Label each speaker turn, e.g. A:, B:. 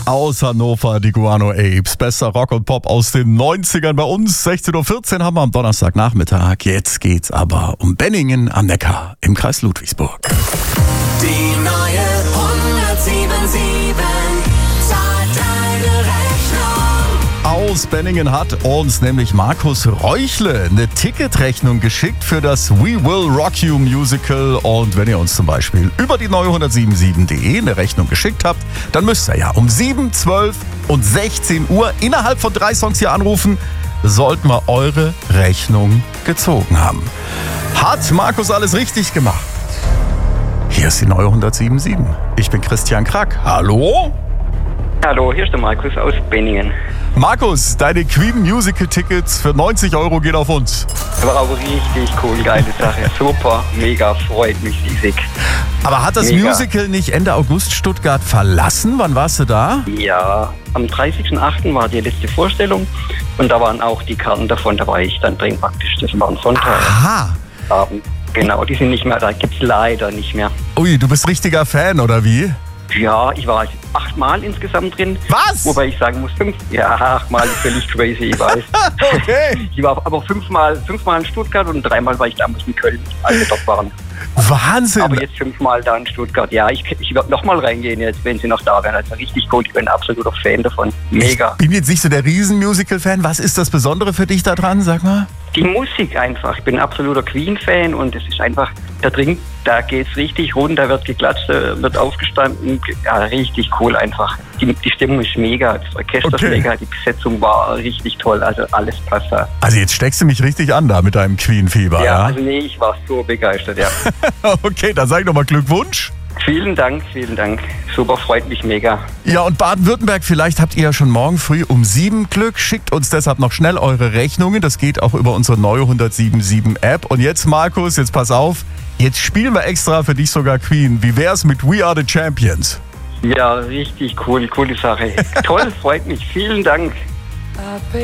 A: Aus Hannover, die Guano Apes. Bester Rock und Pop aus den 90ern bei uns. 16.14 Uhr haben wir am Donnerstagnachmittag. Jetzt geht's aber um Benningen am Neckar im Kreis Ludwigsburg.
B: Die neue 107.7 zahlt deine Rechnung.
A: Aus Benningen hat uns nämlich Markus Reuchle eine Ticketrechnung geschickt für das We Will Rock You Musical. Und wenn ihr uns zum Beispiel über die neue 107.7.de eine Rechnung geschickt habt, dann müsst ihr ja um 7, 12 und 16 Uhr innerhalb von 3 Songs hier anrufen, sollten wir eure Rechnung gezogen haben. Hat Markus alles richtig gemacht? Hier ist die neue 107.7. Ich bin Christian Krack. Hallo?
C: Hallo, hier ist der Markus aus Benningen.
A: Markus, deine Queen-Musical-Tickets für 90 € gehen auf uns.
C: War aber richtig cool, geile Sache. Super, mega, freut mich riesig.
A: Aber hat das
C: Mega.
A: Musical nicht Ende August Stuttgart verlassen? Wann warst du da?
C: Ja, am 30.08. war die letzte Vorstellung und da waren auch die Karten davon, da war ich dann drin praktisch. Das war ein Sonntagabend.
A: Aha.
C: Genau, die sind nicht mehr, da gibt's leider nicht mehr.
A: Ui, du bist richtiger Fan, oder wie?
C: Ja, ich war 8 Mal insgesamt drin.
A: Was?
C: Wobei ich sagen muss, 5. Ja, 8 Mal ist völlig crazy, ich weiß.
A: Okay.
C: Ich war aber 5 Mal in Stuttgart und 3 Mal war ich damals in Köln, als wir dort waren.
A: Wahnsinn.
C: Aber jetzt 5 Mal da in Stuttgart. Ja, ich werde nochmal reingehen jetzt, wenn sie noch da wären. Also richtig gut, ich bin ein absoluter Fan davon. Mega.
A: Ich bin jetzt nicht so der Riesen-Musical-Fan. Was ist das Besondere für dich da dran, sag mal?
C: Die Musik einfach. Ich bin ein absoluter Queen-Fan und es ist einfach, da geht's richtig rund, da wird geklatscht, da wird aufgestanden. Ja, richtig cool einfach. Die Stimmung ist mega, das Orchester ist mega, die Besetzung war richtig toll, also alles passt da.
A: Also jetzt steckst du mich richtig an da mit deinem Queen-Fieber,
C: Ja, also nee, ich war so begeistert, ja.
A: Okay, dann sag ich nochmal Glückwunsch.
C: Vielen Dank, vielen Dank. Super, freut mich mega.
A: Ja, und Baden-Württemberg, vielleicht habt ihr ja schon morgen früh um 7 Glück. Schickt uns deshalb noch schnell eure Rechnungen. Das geht auch über unsere neue 107.7 App. Und jetzt, Markus, jetzt pass auf. Jetzt spielen wir extra für dich sogar Queen. Wie wär's mit We Are the Champions?
C: Ja, richtig cool, coole Sache. Toll, freut mich. Vielen Dank.